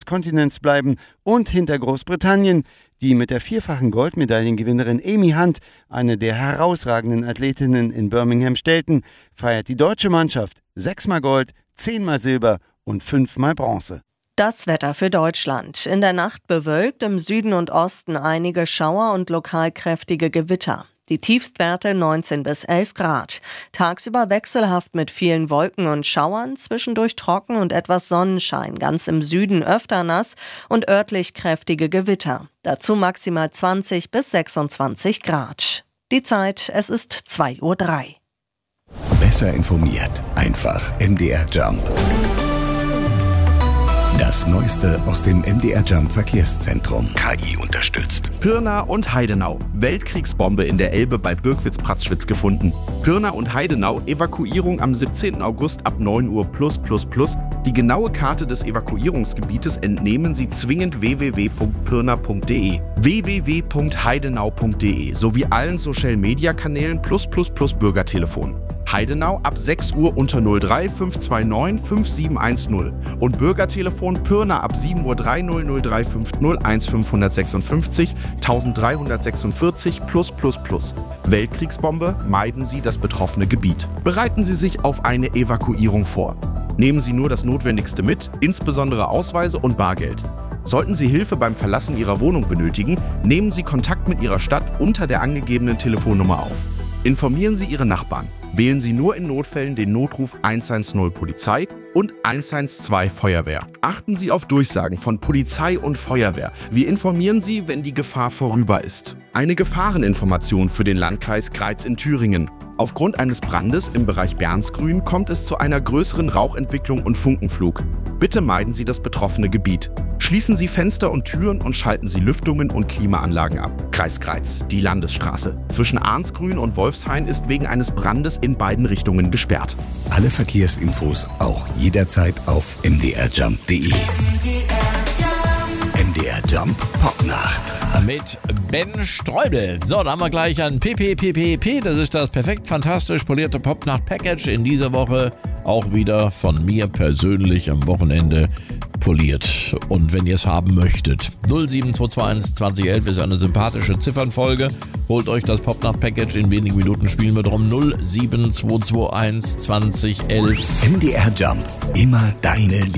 Kontinents bleiben und hinter Großbritannien. Die mit der 4-fachen Goldmedaillengewinnerin Amy Hunt, eine der herausragenden Athletinnen in Birmingham Stelten, feiert die deutsche Mannschaft 6-mal Gold, 10-mal Silber und 5-mal Bronze. Das Wetter für Deutschland. In der Nacht bewölkt, im Süden und Osten einige Schauer und lokal kräftige Gewitter. Die Tiefstwerte 19 bis 11 Grad. Tagsüber wechselhaft mit vielen Wolken und Schauern, zwischendurch trocken und etwas Sonnenschein. Ganz im Süden öfter nass und örtlich kräftige Gewitter. Dazu maximal 20 bis 26 Grad. Die Zeit, es ist 2:03 Uhr. Besser informiert, einfach MDR Jump. Das Neueste aus dem MDR Jump Verkehrszentrum. KI unterstützt. Pirna und Heidenau. Weltkriegsbombe in der Elbe bei Birkwitz-Pratzschwitz gefunden. Pirna und Heidenau. Evakuierung am 17. August ab 9 Uhr +++. Die genaue Karte des Evakuierungsgebietes entnehmen Sie zwingend www.pirna.de. www.heidenau.de sowie allen Social-Media-Kanälen +++ Bürgertelefon. Heidenau ab 6 Uhr unter 03 529 5710 und Bürgertelefon Pirna ab 7:03 Uhr 00350 1556 1346 +++. Weltkriegsbombe, meiden Sie das betroffene Gebiet. Bereiten Sie sich auf eine Evakuierung vor. Nehmen Sie nur das Notwendigste mit, insbesondere Ausweise und Bargeld. Sollten Sie Hilfe beim Verlassen Ihrer Wohnung benötigen, nehmen Sie Kontakt mit Ihrer Stadt unter der angegebenen Telefonnummer auf. Informieren Sie Ihre Nachbarn. Wählen Sie nur in Notfällen den Notruf 110 Polizei und 112 Feuerwehr. Achten Sie auf Durchsagen von Polizei und Feuerwehr. Wir informieren Sie, wenn die Gefahr vorüber ist. Eine Gefahreninformation für den Landkreis Greiz in Thüringen. Aufgrund eines Brandes im Bereich Bernsgrün kommt es zu einer größeren Rauchentwicklung und Funkenflug. Bitte meiden Sie das betroffene Gebiet. Schließen Sie Fenster und Türen und schalten Sie Lüftungen und Klimaanlagen ab. Kreis Greiz, die Landesstraße. Zwischen Arnsgrün und Wolfshain ist wegen eines Brandes in beiden Richtungen gesperrt. Alle Verkehrsinfos auch jederzeit auf mdrjump.de. MDR Jump Popnacht. Mit Ben Streubel. So, da haben wir gleich ein PPPPP. Das ist das perfekt fantastisch polierte Popnacht-Package. In dieser Woche auch wieder von mir persönlich am Wochenende poliert. Und wenn ihr es haben möchtet, 07221 2011 ist eine sympathische Ziffernfolge. Holt euch das Popnacht-Package. In wenigen Minuten spielen wir drum. 07221 2011. MDR Jump. Immer deine Liebe.